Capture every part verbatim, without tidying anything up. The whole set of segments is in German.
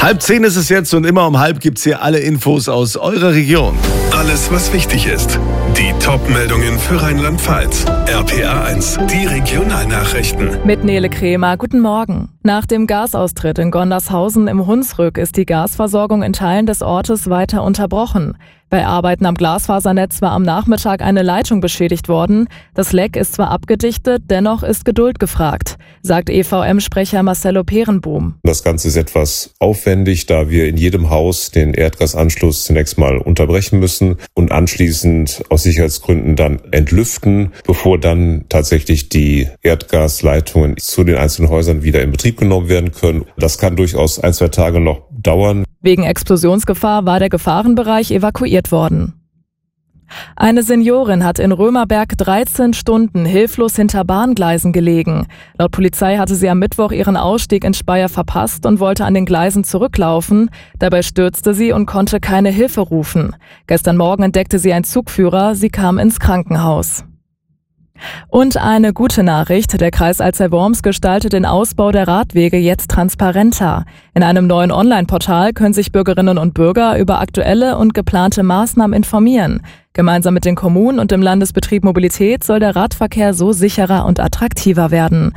Halb zehn ist es jetzt und immer um halb gibt's hier alle Infos aus eurer Region. Alles, was wichtig ist. Die Top-Meldungen für Rheinland-Pfalz. R P A eins, die Regionalnachrichten. Mit Nele Kremer, guten Morgen. Nach dem Gasaustritt in Gondershausen im Hunsrück ist die Gasversorgung in Teilen des Ortes weiter unterbrochen. Bei Arbeiten am Glasfasernetz war am Nachmittag eine Leitung beschädigt worden. Das Leck ist zwar abgedichtet, dennoch ist Geduld gefragt, sagt E V M-Sprecher Marcelo Peerenboom. Das Ganze ist etwas aufwendig, da wir in jedem Haus den Erdgasanschluss zunächst mal unterbrechen müssen und anschließend aus Sicherheitsgründen dann entlüften, bevor dann tatsächlich die Erdgasleitungen zu den einzelnen Häusern wieder in Betrieb genommen werden können. Das kann durchaus ein, zwei Tage noch dauern. Wegen Explosionsgefahr war der Gefahrenbereich evakuiert worden. Eine Seniorin hat in Römerberg dreizehn Stunden hilflos hinter Bahngleisen gelegen. Laut Polizei hatte sie am Mittwoch ihren Ausstieg in Speyer verpasst und wollte an den Gleisen zurücklaufen. Dabei stürzte sie und konnte keine Hilfe rufen. Gestern Morgen entdeckte sie einen Zugführer, sie kam ins Krankenhaus. Und eine gute Nachricht, der Kreis Alzey-Worms gestaltet den Ausbau der Radwege jetzt transparenter. In einem neuen Online-Portal können sich Bürgerinnen und Bürger über aktuelle und geplante Maßnahmen informieren. Gemeinsam mit den Kommunen und dem Landesbetrieb Mobilität soll der Radverkehr so sicherer und attraktiver werden.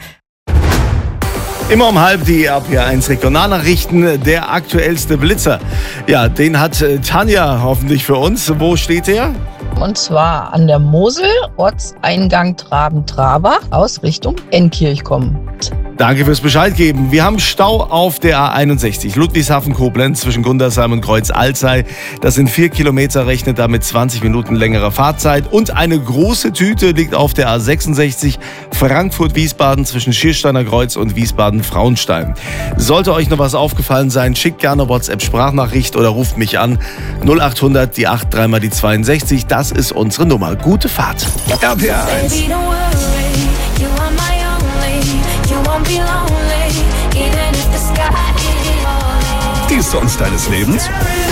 Immer um halb die R P A eins Regionalnachrichten, der aktuellste Blitzer. Ja, den hat Tanja hoffentlich für uns. Wo steht der? Und zwar an der Mosel, Ortseingang Traben-Trabach, aus Richtung Enkirch kommt. Danke fürs Bescheid geben. Wir haben Stau auf der A einundsechzig, Ludwigshafen-Koblenz zwischen Gundersheim und Kreuz-Alzey. Das sind vier Kilometer, rechnet damit zwanzig Minuten längerer Fahrzeit. Und eine große Tüte liegt auf der A sechsundsechzig, Frankfurt-Wiesbaden zwischen Schiersteiner Kreuz und Wiesbaden-Frauenstein. Sollte euch noch was aufgefallen sein, schickt gerne WhatsApp-Sprachnachricht oder ruft mich an. null achthundert, die acht, dreimal die zweiundsechzig. Das ist unsere Nummer. Gute Fahrt. R P A eins. Die Songs deines Lebens?